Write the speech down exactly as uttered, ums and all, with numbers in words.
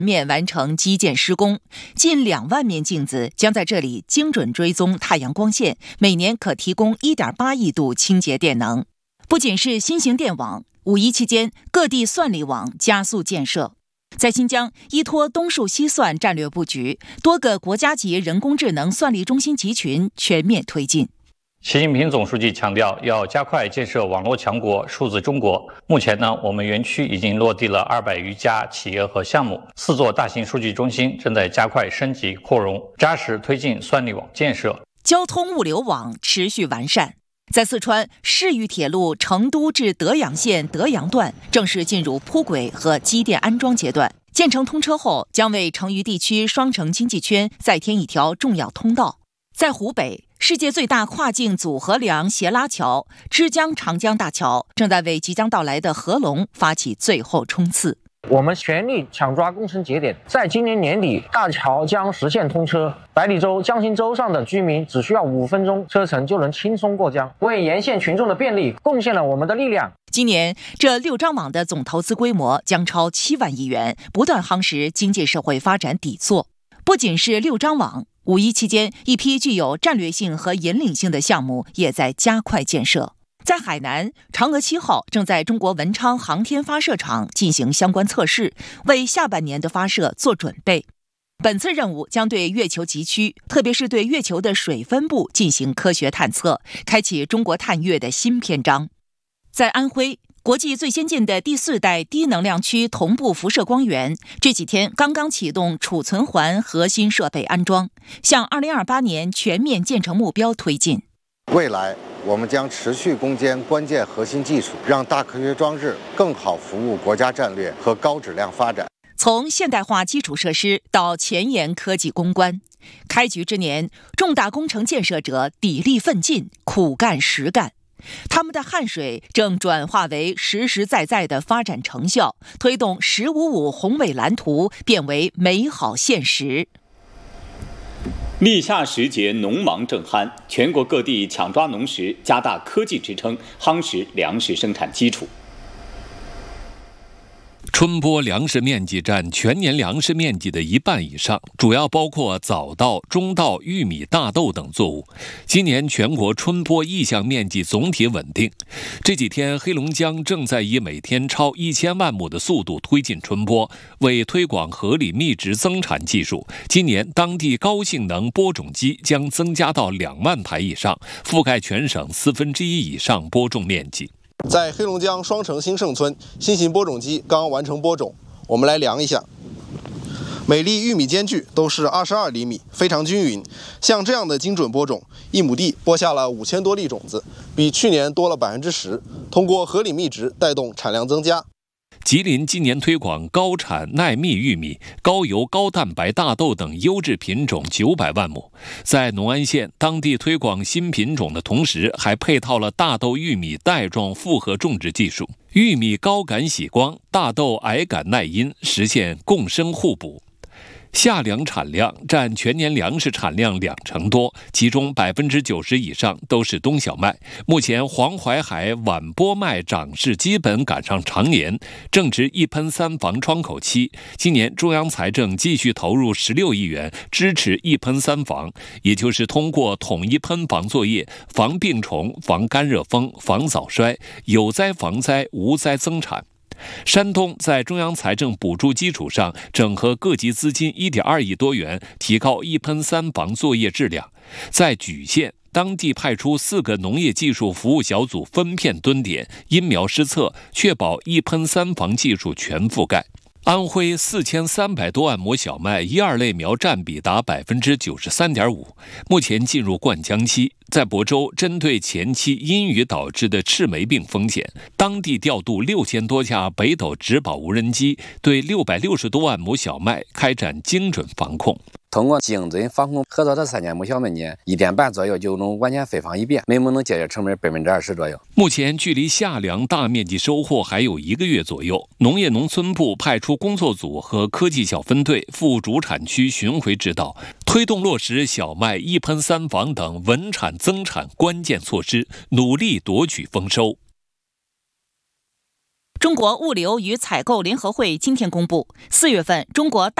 面完成基建施工，近两万面镜子将在这里精准追踪太阳光线，每年可提供 一点八亿度清洁电能。不仅是新型电网，五一期间各地算力网加速建设。在新疆，依托东数西算战略布局，多个国家级人工智能算力中心集群全面推进。 习近平总书记强调，要加快建设网络强国、数字中国。目前呢，我们园区已经落地了二百余家企业和项目，四座大型数据中心正在加快升级扩容，扎实推进算力网建设。 交通物流网持续完善。在四川，市域铁路成都至德阳县德阳段正式进入铺轨和机电安装阶段，建成通车后，将为成渝地区双城经济圈再添一条重要通道。在湖北，世界最大跨境组合梁斜拉桥之江长江大桥正在为即将到来的合龙发起最后冲刺。 我们全力抢抓工程节点，在今年年底，大桥将实现通车。百里洲、江心洲上的居民只需要五分钟车程就能轻松过江，为沿线群众的便利贡献了我们的力量。 今年，这六张网的总投资规模将超七万亿元，不断夯实经济社会发展底座。不仅是六张网，五一期间，一批具有战略性和引领性的项目也在加快建设。在海南，嫦娥七号正在中国文昌航天发射场进行相关测试，为下半年的发射做准备。本次任务将对月球极区，特别是对月球的水分布进行科学探测，开启中国探月的新篇章。在安徽，国际最先进的第四代低能量区同步辐射光源这几天刚刚启动储存环核心设备安装，向二零二八年全面建成目标推进。 未来我们将持续攻坚关键核心技术，让大科学装置更好服务国家战略和高质量发展。 从现代化基础设施到前沿科技攻关，开局之年，重大工程建设者砥砺奋进，苦干实干。他们的汗水正转化为实实在在的发展成效，推动“十五五”宏伟蓝图变为美好现实。 立夏时节，农忙正酣，全国各地抢抓农时，加大科技支撑，夯实粮食生产基础。 春播粮食面积占全年粮食面积的一半以上，主要包括早稻、中稻、玉米、大豆等作物。今年全国春播意向面积总体稳定。这几天，黑龙江正在以每天超一千万亩的速度推进春播，为推广合理密植增产技术，今年当地高性能播种机将增加到两万台以上，覆盖全省四分之一以上播种面积。 在黑龙江双城兴盛村，新型播种机刚完成播种，我们来量一下，每粒玉米间距都是二十二厘米，非常均匀。像这样的精准播种，一亩地播下了五千多粒种子，比去年多了百分之十。通过合理密植，带动产量增加。 吉林今年推广高产耐密玉米、高油高蛋白大豆等优质品种九百万亩。在农安县，当地推广新品种的同时，还配套了大豆玉米带状复合种植技术，玉米高感喜光，大豆矮感耐阴，实现共生互补。夏粮产量占全年粮食产量两成多，其中百分之九十以上都是冬小麦。目前黄淮海晚播麦涨势基本赶上常年，正值一喷三防窗口期。今年中央财政继续投入十六亿元支持一喷三防，也就是通过统一喷防作业，防病虫、防干热风、防早衰，有灾防灾，无灾增产。山东在中央财政补助基础上，整合各级资金 一点二亿多元，提高一喷三防作业质量。在莒县，当地派出四个农业技术服务小组分片蹲点，因苗施测，确保一喷三防技术全覆盖。安徽四千三百多万亩小麦一二类苗占比达百分之九十三点五，目前进入灌浆期。在亳州，针对前期阴雨导致的赤霉病风险，当地调度六千多架北斗植保无人机，对六百六十多万亩小麦开展精准防控。 通过精准防控，合作这三千亩小麦呢，一点半左右就能完全飞防一遍，每亩能节约成本百分之二十左右。 目前距离夏粮大面积收获还有一个月左右，农业农村部派出工作组和科技小分队赴主产区巡回指导，推动落实小麦一喷三防等稳产增产关键措施，努力夺取丰收。 中国物流与采购联合会今天公布，四月份中国大